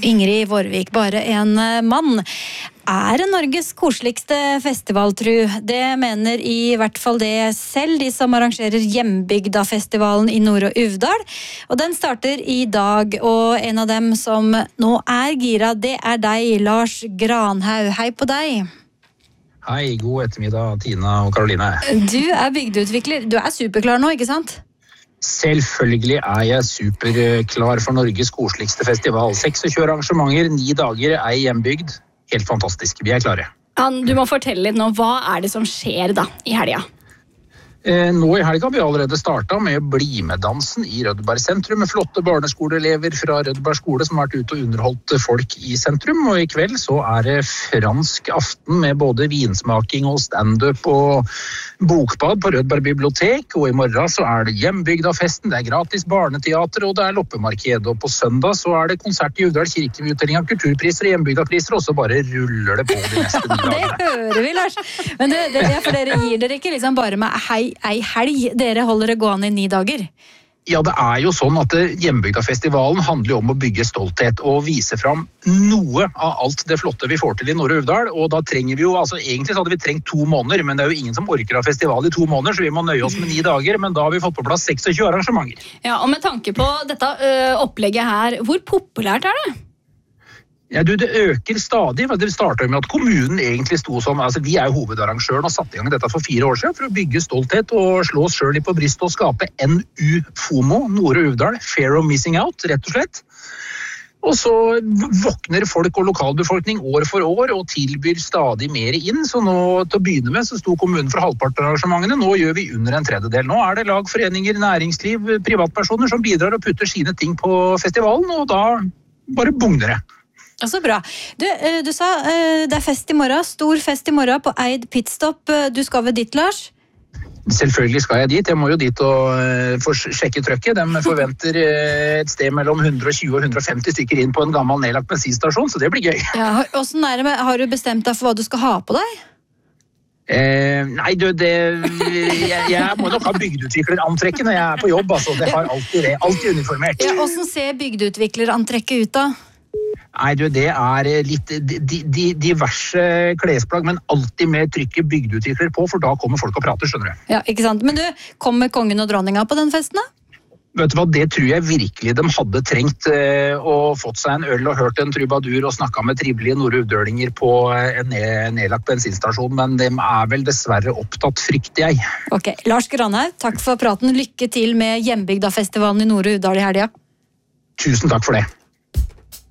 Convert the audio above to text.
Ingrid Vårvik, bare en mann. Er det Norges koseligste festival, tru? Det mener i hvert fall det selv, de som arrangerer Hjembygda-festivalen i Nord- og Uvdal. Og den starter i dag, og en av dem som nå er gira, det er deg, Lars Granhaug. Hei på deg. Hei, god ettermiddag, Tina og Karoline. Du er bygdeutvikler. Du er superklar nå, ikke sant? Selvfølgelig er jeg superklar for Norges koseligste festival. 26 arrangementer, 9 dager, ei hjembygd. Helt fantastisk, vi er klare. Du må fortelle litt nå, hva er det som skjer da i helga? Nå i helga har vi allerede startet med Bli-med-dansen i Rødberg sentrum med flotte barneskoleelever fra Rødberg skole som har vært ute og underholdt folk i sentrum. Og i kveld så er det fransk aften med både vinsmaking og stand-up og bokbad på Rødberg bibliotek. Og i morgen så er det Hjembygda-festen, det er gratis barneteater og det er loppemarked. Og på søndag så er det konsert i Uvdal kirke med utdeling av kulturpriser og Hjembygda-priser, og så bare ruller det på de neste 9 dagene. Det hører vi, Lars. Men det er for dere gir dere ikke liksom bare med ei helg, dere holder det gående i 9 dager. Ja, det er jo sånn at Hjembygda-festivalen handler jo om å bygge stolthet og vise fram noe av alt det flotte vi får til i Nord- og Uvdal, og da trenger vi jo, egentlig så hadde vi trengt 2 måneder, men det er jo ingen som orker av festival i 2 måneder, så vi må nøye oss med 9 dager, men da har vi fått på plass 26 arrangementer. Ja, og med tanke på dette opplegget her, hvor populært er det? Ja, det øker stadig. Det startet med at kommunen egentlig sto som, vi er jo hovedarrangøren og satte i gang dette for 4 år siden for å bygge stolthet og slå oss selv litt på brystet og skape NU-FOMO, Nord- og Uvdal, Fear of Missing Out, rett og slett. Og så våkner folk og lokalbefolkning år for år og tilbyr stadig mer inn, så nå til å begynne med så sto kommunen for halvparten av arrangementene, nå gjør vi under 1/3. Nå er det lag, foreninger, næringsliv, privatpersoner som bidrar og putter sine ting på festivalen, og da bare bugner det. Så bra. Du sa det er fest i morgen, stor fest i morgen på Eid Pitstop. Du skal vel dit, Lars? Selvfølgelig skal jeg dit. Jeg må jo dit og få sjekke trøkket. De forventer et sted mellom 120 og 150 stykker inn på en gammel nedlagt bensinstasjon, så det blir gøy. Ja, hvordan er det har du bestemt deg for hva du skal ha på deg? Nei, jeg må nok ha bygdeutviklerantrekket når jeg er på jobb, altså. Det har alltid uniformert. Ja, hvordan ser bygdeutviklerantrekket ut da? Nei, det er litt diverse klesplagg, men alltid med trykket bygdeutvikler på, for da kommer folk og prater, skjønner du. Ja, ikke sant. Men du, kommer kongen og dronninga på den festen da? Vet du hva, det tror jeg virkelig de hadde trengt og fått seg en øl og hørt en trubadur og snakket med trivelige nord-uvdølinger på en nedlagt bensinstasjon, men de er vel dessverre opptatt, frykter jeg. Ok, Lars Granhaug, takk for praten. Lykke til med Hjembygda-festivalen i Nord- og Uvdal i helga. Tusen takk for det.